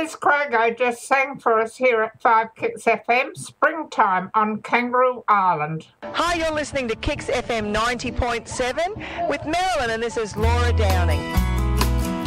Liz Crago just sang for us here at 5 Kicks FM, Springtime on Kangaroo Island. Hi, you're listening to Kicks FM 90.7 with Marilyn, and this is Laura Downing.